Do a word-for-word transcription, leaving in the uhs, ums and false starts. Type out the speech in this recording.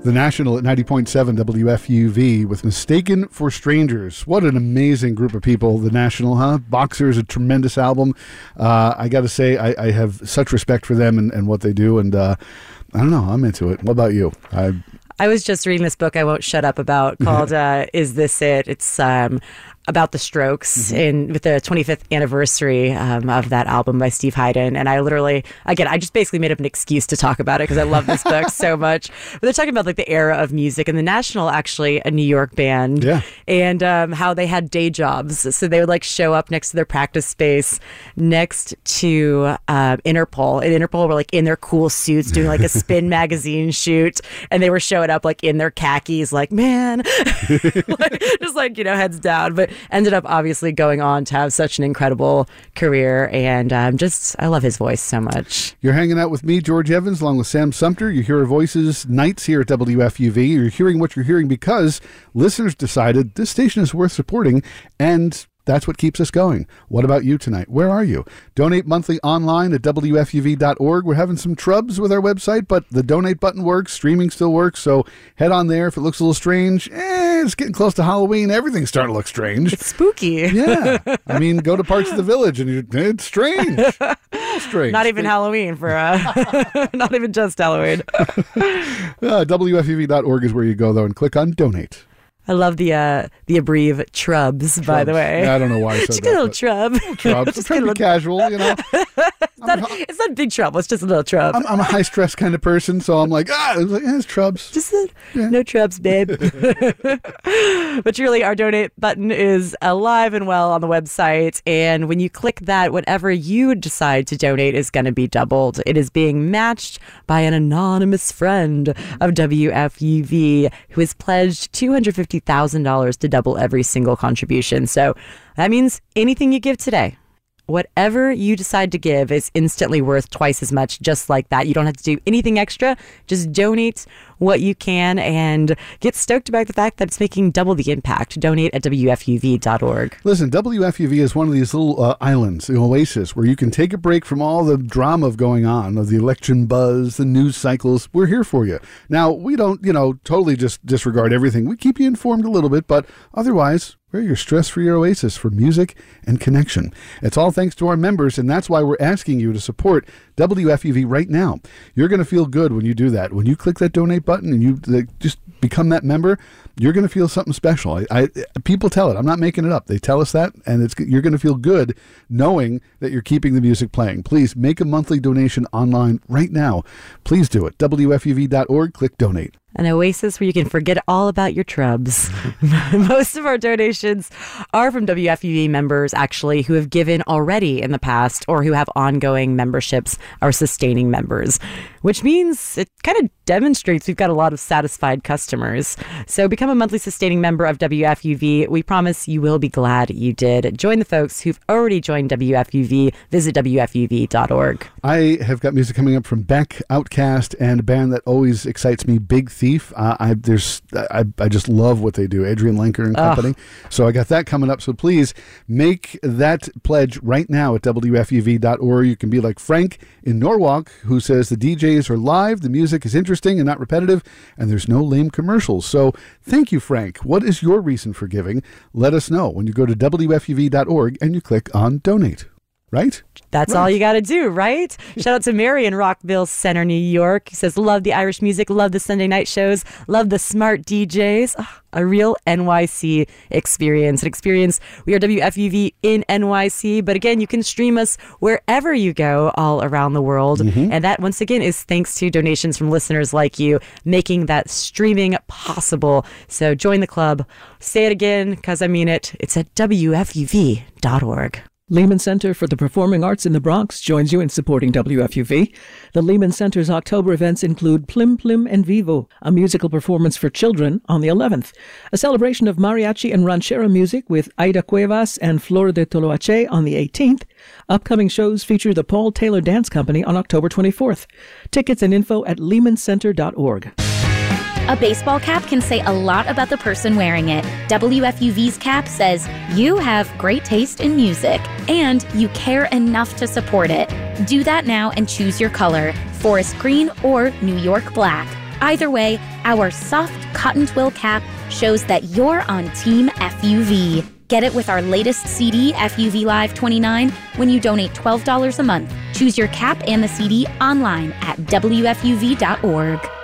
The National at ninety point seven W F U V with Mistaken for Strangers. What an amazing group of people, The National, huh? Boxers, a tremendous album. Uh, I got to say, I, I have such respect for them and, and what they do, and uh, I don't know, I'm into it. What about you? I I was just reading this book I won't shut up about called uh, Is This It? It's um, about the Strokes mm-hmm. in with the twenty-fifth anniversary um, of that album by Steve Hyden. And I literally, again, I just basically made up an excuse to talk about it because I love this book so much. But they're talking about like the era of music, and the National, actually a New York band, yeah. and um, how they had day jobs. So they would like show up next to their practice space next to uh, Interpol. And Interpol were like in their cool suits doing like a Spin magazine shoot, and they were showing up like in their khakis, like, man, like, just like, you know, heads down. But ended up obviously going on to have such an incredible career, and um, just I love his voice so much. You're hanging out with me, George Evans, along with Sam Sumter. You hear our voices nights here at W F U V. You're hearing what you're hearing because listeners decided this station is worth supporting, and that's what keeps us going. What about you tonight? Where are you? Donate monthly online at W F U V dot org. We're having some trubs with our website, but the donate button works. Streaming still works, so head on there. If it looks a little strange, eh, it's getting close to Halloween. Everything's starting to look strange. It's spooky. Yeah. I mean, go to parts of the village, and you're, it's strange. A little strange. Not even Halloween for, uh, not even just Halloween. uh, W F U V dot org is where you go, though, and click on Donate. I love the uh, the abbrev Trubs, Trubs, by the way. Yeah, I don't know why I said just that. Just a little Trub. Trubs. I'm trying to be casual, you know. it's, not, a, it's not big trouble. It's just a little Trub. I'm, I'm a high-stress kind of person, so I'm like, ah, it's, like, eh, it's Trubs. Just a, yeah. No Trubs, babe. But truly, our donate button is alive and well on the website, and when you click that, whatever you decide to donate is going to be doubled. It is being matched by an anonymous friend of W F U V who has pledged two hundred fifty thousand dollars to double every single contribution. So that means anything you give today, whatever you decide to give, is instantly worth twice as much, just like that. You don't have to do anything extra. Just donate what you can and get stoked about the fact that it's making double the impact. Donate at W F U V dot org. Listen, W F U V is one of these little uh, islands, the oasis, where you can take a break from all the drama of going on, of the election buzz, the news cycles. We're here for you. Now, we don't, you know, totally just disregard everything. We keep you informed a little bit, but otherwise, we're your stress-free oasis for music and connection. It's all thanks to our members, and that's why we're asking you to support W F U V right now. You're going to feel good when you do that. When you click that donate button and you like, just become that member, you're going to feel something special. I, I people tell it. I'm not making it up. They tell us that, and it's you're going to feel good knowing that you're keeping the music playing. Please make a monthly donation online right now. Please do it. W F U V dot org. Click donate. An oasis where you can forget all about your trubs. Most of our donations are from W F U V members, actually, who have given already in the past or who have ongoing memberships or sustaining members, which means it kind of demonstrates we've got a lot of satisfied customers. So become a monthly sustaining member of W F U V. We promise you will be glad you did. Join the folks who've already joined W F U V. Visit W F U V dot org. I have got music coming up from Beck, Outcast, and a band that always excites me, Big Thief. Uh, I there's I, I just love what they do, Adrian Lenker and company. Oh. So I got that coming up. So please make that pledge right now at W F U V dot org. You can be like Frank in Norwalk, who says the D Js are live, the music is interesting and not repetitive, and there's no lame commercials. So thank you, Frank. What is your reason for giving? Let us know when you go to W F U V dot org and you click on donate. Right? That's right. All you got to do, right? Shout out to Mary in Rockville Center, New York. He says, love the Irish music, love the Sunday night shows, love the smart D Js. Oh, a real N Y C experience. An experience. We are W F U V in N Y C, but again, you can stream us wherever you go all around the world. Mm-hmm. And that, once again, is thanks to donations from listeners like you, making that streaming possible. So join the club. Say it again, because I mean it. It's at W F U V dot org. Lehman Center for the Performing Arts in the Bronx joins you in supporting W F U V. The Lehman Center's October events include Plim Plim en Vivo, a musical performance for children on the eleventh, a celebration of mariachi and ranchera music with Aida Cuevas and Flor de Toloache on the eighteenth. Upcoming shows feature the Paul Taylor Dance Company on October twenty-fourth. Tickets and info at lehman center dot org. A baseball cap can say a lot about the person wearing it. W F U V's cap says, you have great taste in music, and you care enough to support it. Do that now and choose your color, forest green or New York black. Either way, our soft cotton twill cap shows that you're on Team F U V. Get it with our latest C D, F U V Live twenty-nine, when you donate twelve dollars a month. Choose your cap and the C D online at W F U V dot org.